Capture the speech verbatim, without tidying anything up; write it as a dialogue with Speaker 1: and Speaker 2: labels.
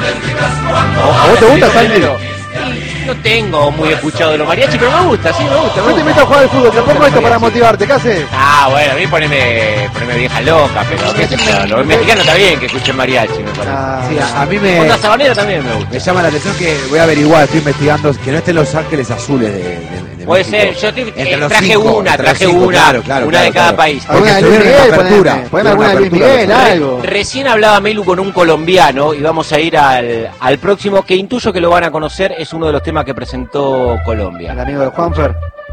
Speaker 1: ¿A vos te gusta, Santi?
Speaker 2: No tengo muy escuchado de los mariachis, pero me gusta, sí, me gusta.
Speaker 1: No te metas a jugar al fútbol, te pongo esto para motivarte, ¿qué haces?
Speaker 2: Ah, bueno, a mí poneme, poneme vieja loca, pero qué sé yo, los mexicanos está bien que escuchen mariachi, me parece.
Speaker 1: Ah,
Speaker 3: Sí, a, a mí me,
Speaker 2: Onda sabanera también me gusta.
Speaker 3: me llama la atención que voy a averiguar, estoy investigando, que no estén Los Ángeles Azules de, de, de
Speaker 2: Puede
Speaker 3: México.
Speaker 2: ser, yo te,
Speaker 3: Entre
Speaker 2: eh,
Speaker 3: los
Speaker 2: traje
Speaker 3: cinco,
Speaker 2: una,
Speaker 3: entre los
Speaker 2: traje
Speaker 3: cinco,
Speaker 2: una,
Speaker 3: claro, claro,
Speaker 2: una
Speaker 3: claro,
Speaker 2: de cada
Speaker 3: claro.
Speaker 2: país.
Speaker 3: Porque
Speaker 1: alguna de Luis
Speaker 3: estuvieron en
Speaker 1: Miguel,
Speaker 3: la apertura.
Speaker 1: poneme, poneme
Speaker 3: Estuvieron
Speaker 1: alguna
Speaker 3: en
Speaker 1: de
Speaker 3: la
Speaker 1: Luis
Speaker 3: apertura,
Speaker 1: Miguel,
Speaker 3: los-
Speaker 1: algo.
Speaker 2: Recién hablaba Melu con un colombiano y vamos a ir al, al próximo, que intuyo que lo van a conocer, es uno de los temas que presentó Colombia.
Speaker 1: El amigo de Juanfer.